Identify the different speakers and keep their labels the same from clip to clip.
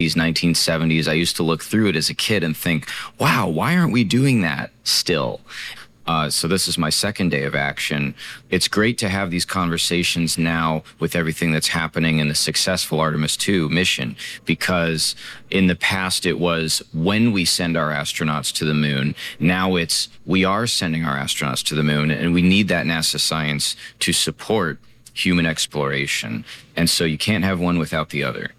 Speaker 1: 60s, 1970s. I used to look through it as a kid and think, wow, why aren't we doing that still? So this is my second day of action. It's great to have these conversations now with everything that's happening in the successful Artemis II mission, because in the past it was when we send our astronauts to the moon. Now it's we are sending our astronauts to the moon, and we need that NASA science to support human exploration. And so you can't have one without the other.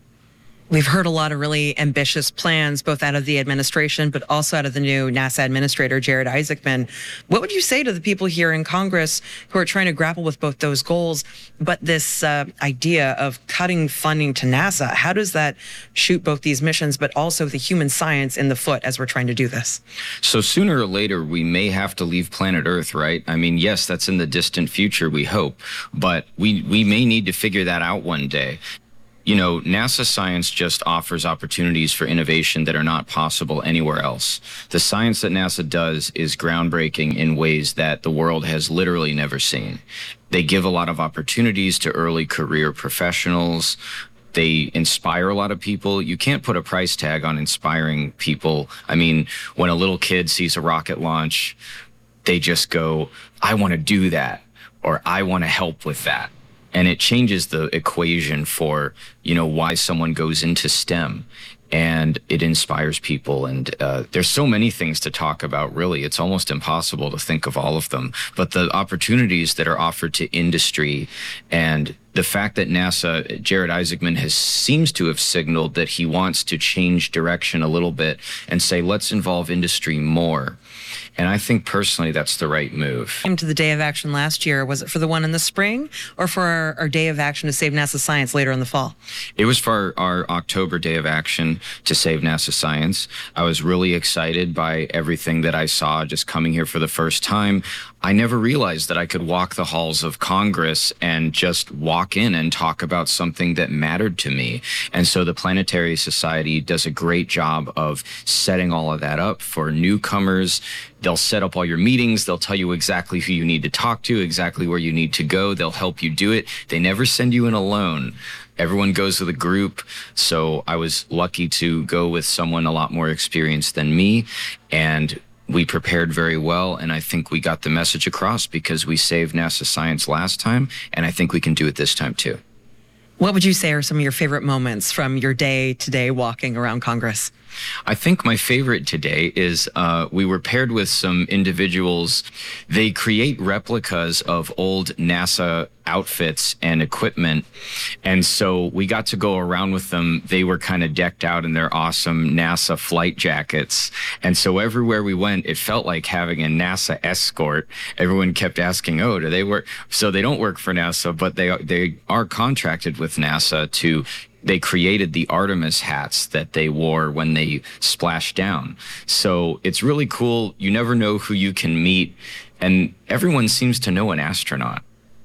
Speaker 2: We've heard a lot of really ambitious plans, both out of the administration, but also out of the new NASA administrator, Jared Isaacman. What would you say to the people here in Congress who are trying to grapple with both those goals, but this idea of cutting funding to NASA? How does that shoot both these missions, but also the human science in the foot as we're trying to do this?
Speaker 1: So sooner or later, we may have to leave planet Earth, right? I mean, yes, that's in the distant future, we hope, but we may need to figure that out one day. You know, NASA science just offers opportunities for innovation that are not possible anywhere else. The science that NASA does is groundbreaking in ways that the world has literally never seen. They give a lot of opportunities to early career professionals. They inspire a lot of people. You can't put a price tag on inspiring people. I mean, when a little kid sees a rocket launch, they just go, I want to do that, or I want to help with that. And it changes the equation for, you know, why someone goes into STEM, and it inspires people. And there's so many things to talk about, really. It's almost impossible to think of all of them. But the opportunities that are offered to industry, and the fact that NASA, Jared Isaacman seems to have signaled that he wants to change direction a little bit and say, let's involve industry more. And I think personally that's the right move.
Speaker 2: Came to the Day of Action last year. Was it for the one in the spring or for our Day of Action to save NASA science later in the fall?
Speaker 1: It was for our October Day of Action to save NASA science. I was really excited by everything that I saw just coming here for the first time. I never realized that I could walk the halls of Congress and just walk in and talk about something that mattered to me. And so the Planetary Society does a great job of setting all of that up for newcomers. They'll set up all your meetings. They'll tell you exactly who you need to talk to, exactly where you need to go. They'll help you do it. They never send you in alone. Everyone goes with a group. So I was lucky to go with someone a lot more experienced than me. And we prepared very well, and I think we got the message across because we saved NASA science last time, and I think we can do it this time too.
Speaker 2: What would you say are some of your favorite moments from your day today walking around Congress?
Speaker 1: I think my favorite today is we were paired with some individuals. They create replicas of old NASA outfits and equipment. And so we got to go around with them. They were kind of decked out in their awesome NASA flight jackets. And so everywhere we went, it felt like having a NASA escort. Everyone kept asking, oh, do they work? So they don't work for NASA, but they are contracted with NASA to they created the Artemis hats that they wore when they splashed down. So it's really cool. You never know who you can meet, and everyone seems to know an astronaut.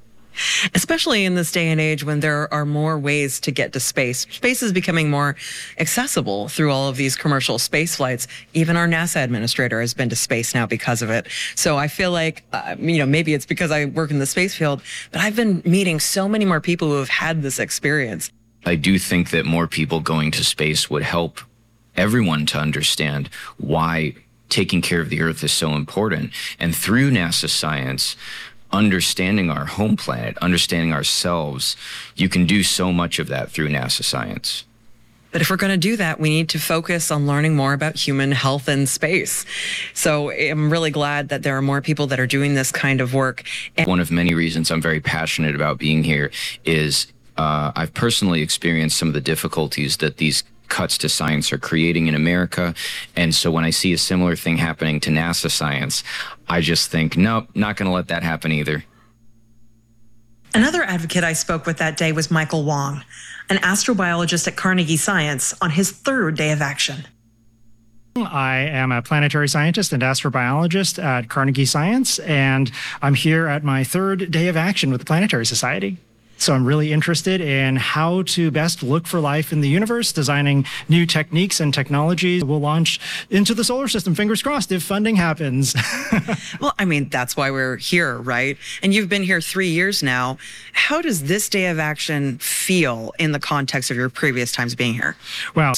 Speaker 2: Especially in this day and age when there are more ways to get to space. Space is becoming more accessible through all of these commercial space flights. Even our NASA administrator has been to space now because of it. So I feel like, maybe it's because I work in the space field, but I've been meeting so many more people who have had this experience.
Speaker 1: I do think that more people going to space would help everyone to understand why taking care of the Earth is so important. And through NASA science, understanding our home planet, understanding ourselves, you can do so much of that through NASA science.
Speaker 2: But if we're going to do that, we need to focus on learning more about human health in space. So I'm really glad that there are more people that are doing this kind of work. And
Speaker 1: one of many reasons I'm very passionate about being here is I've personally experienced some of the difficulties that these cuts to science are creating in America. And so when I see a similar thing happening to NASA science, I just think, nope, not going to let that happen either.
Speaker 2: Another advocate I spoke with that day was Michael Wong, an astrobiologist at Carnegie Science on his third day of action.
Speaker 3: I am a planetary scientist and astrobiologist at Carnegie Science, and I'm here at my third day of action with the Planetary Society. So I'm really interested in how to best look for life in the universe, designing new techniques and technologies. We'll launch into the solar system, fingers crossed, if funding happens.
Speaker 2: Well, I mean, that's why we're here, right? And you've been here 3 years now. How does this day of action feel in the context of your previous times being here?
Speaker 3: Well,